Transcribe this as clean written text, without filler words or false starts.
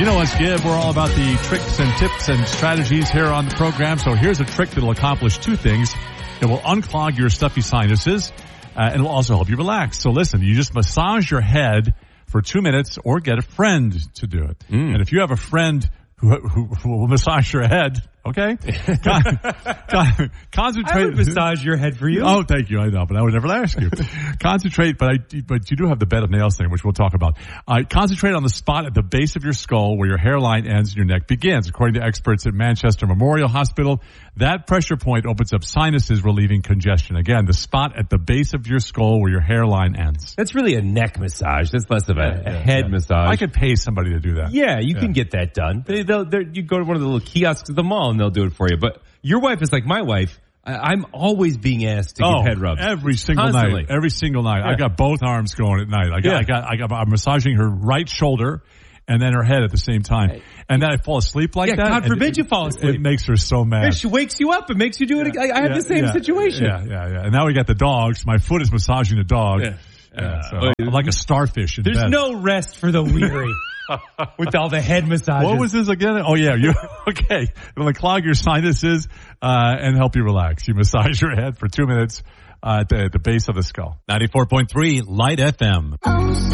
You know us, Gib. We're all about the tricks and tips and strategies here on the program. So here's a trick that will accomplish two things. It will unclog your stuffy sinuses, and it will also help you relax. So listen, you just massage your head for 2 minutes or get a friend to do it. And if you have a friend who will massage your head, okay? Concentrate. I would massage your head for you. Oh, thank you. I know, but I would never ask you. Concentrate, but you do have the bed of nails thing, which we'll talk about. Concentrate on the spot at the base of your skull where your hairline ends and your neck begins. According to experts at Manchester Memorial Hospital, that pressure point opens up sinuses, relieving congestion. Again, the spot at the base of your skull where your hairline ends. That's really a neck massage. That's less of a head massage. I could pay somebody to do that. Yeah, you can get that done. You go to one of the little kiosks at the mall and they'll do it for you. But your wife is like my wife. I'm always being asked to give head rubs. Every single night. Every single night. Yeah. I got both arms going at night. I'm massaging her right shoulder and then her head at the same time. Right. And then I fall asleep like that. God forbid you fall asleep. It makes her so mad. Yeah, she wakes you up. It makes you do it. I have the same situation. Yeah. And now we got the dogs. My foot is massaging the dog. So I'm like a starfish in bed. There's no rest for the weary. With all the head massages. What was this again? Oh yeah, okay. It'll clog your sinuses and help you relax. You massage your head for 2 minutes at the base of the skull. 94.3 Light FM.